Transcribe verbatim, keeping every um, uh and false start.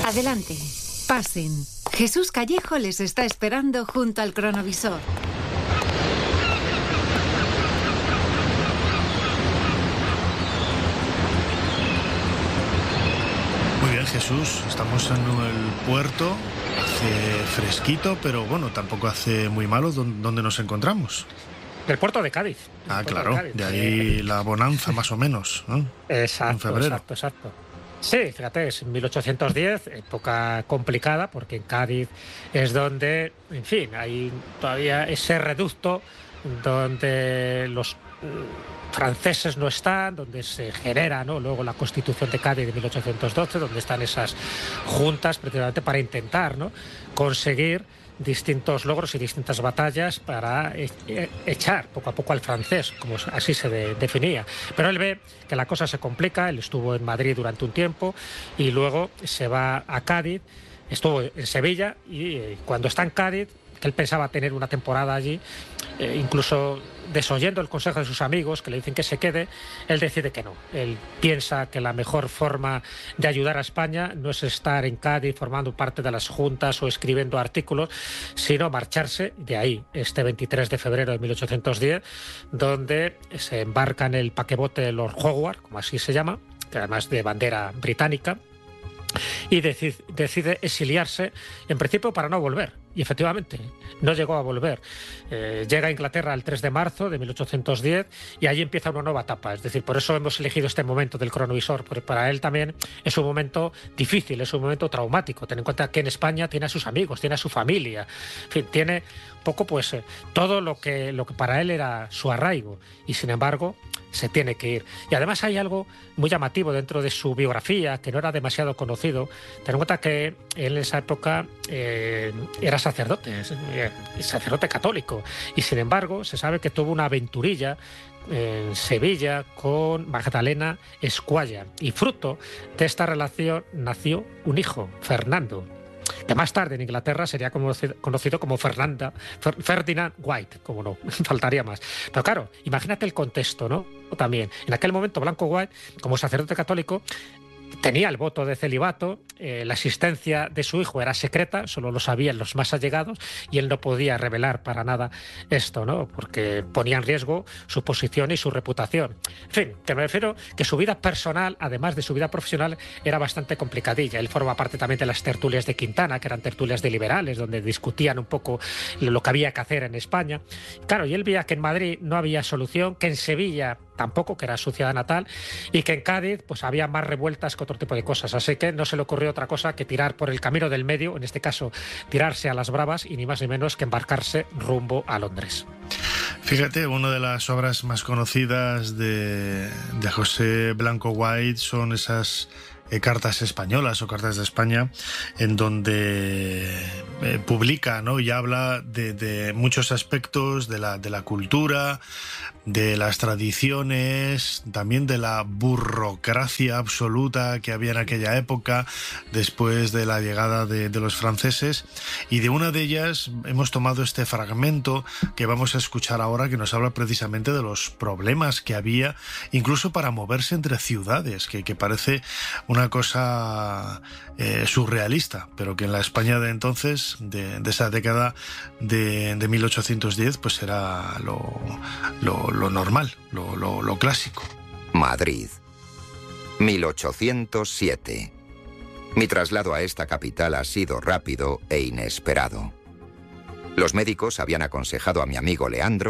Adelante, pasen. Jesús Callejo les está esperando junto al cronovisor. Muy bien, Jesús, estamos en el puerto, hace fresquito, pero bueno, tampoco hace muy malo. ¿Dónde nos encontramos? El puerto de Cádiz. Ah, claro, de, Cádiz. de ahí la bonanza más o menos, ¿no? Exacto, en febrero. exacto, exacto. Sí, fíjate, es mil ochocientos diez, época complicada, porque en Cádiz es donde, en fin, hay todavía ese reducto donde los franceses no están, donde se genera, ¿no?, luego la Constitución de Cádiz de mil ochocientos doce, donde están esas juntas precisamente para intentar, ¿no?, conseguir distintos logros y distintas batallas para echar poco a poco al francés, como así se de, definía. Pero él ve que la cosa se complica, él estuvo en Madrid durante un tiempo y luego se va a Cádiz, estuvo en Sevilla y eh, cuando está en Cádiz, que él pensaba tener una temporada allí, eh, incluso desoyendo el consejo de sus amigos que le dicen que se quede, él decide que no. Él piensa que la mejor forma de ayudar a España no es estar en Cádiz formando parte de las juntas o escribiendo artículos, sino marcharse de ahí, este veintitrés de febrero de mil ochocientos diez, donde se embarca en el paquebote Lord Howard, como así se llama, que además de bandera británica, y decide, decide exiliarse, en principio para no volver. Y efectivamente, no llegó a volver. Eh, llega a Inglaterra el tres de marzo de mil ochocientos diez y allí empieza una nueva etapa. Es decir, por eso hemos elegido este momento del cronovisor, porque para él también es un momento difícil, es un momento traumático. Ten en cuenta que en España tiene a sus amigos, tiene a su familia, en fin, tiene un poco pues eh, todo lo que, lo que para él era su arraigo. Y sin embargo, se tiene que ir. Y además hay algo muy llamativo dentro de su biografía, que no era demasiado conocido. Ten en cuenta que él en esa época eh, era sacerdote, sacerdote católico, y sin embargo se sabe que tuvo una aventurilla en Sevilla con Magdalena Escualla, y fruto de esta relación nació un hijo, Fernando, que más tarde en Inglaterra sería conocido como Fernanda, Ferdinand White, como no, faltaría más. Pero claro, imagínate el contexto, ¿no? También, en aquel momento Blanco White, como sacerdote católico, tenía el voto de celibato, eh, la existencia de su hijo era secreta, solo lo sabían los más allegados, y él no podía revelar para nada esto, ¿no?, porque ponía en riesgo su posición y su reputación. En fin, que me refiero que su vida personal, además de su vida profesional, era bastante complicadilla. Él forma parte también de las tertulias de Quintana, que eran tertulias de liberales, donde discutían un poco lo que había que hacer en España. Claro, y él veía que en Madrid no había solución, que en Sevilla tampoco, que era su ciudad natal, y que en Cádiz pues había más revueltas que otro tipo de cosas. Así que no se le ocurrió otra cosa que tirar por el camino del medio, en este caso tirarse a las bravas y ni más ni menos que embarcarse rumbo a Londres. Fíjate, una de las obras más conocidas de, de José Blanco White son esas eh, cartas españolas o cartas de España, en donde eh, publica, ¿no?, y habla de, de muchos aspectos de la, de la cultura, de las tradiciones, también de la burocracia absoluta que había en aquella época después de la llegada de, de los franceses, y de una de ellas hemos tomado este fragmento que vamos a escuchar ahora, que nos habla precisamente de los problemas que había incluso para moverse entre ciudades, que, que parece una cosa eh, surrealista, pero que en la España de entonces, de, de esa década de, de mil ochocientos diez, pues era lo, lo lo normal, lo, lo, lo clásico. Madrid, mil ochocientos siete. Mi traslado a esta capital ha sido rápido e inesperado. Los médicos habían aconsejado a mi amigo Leandro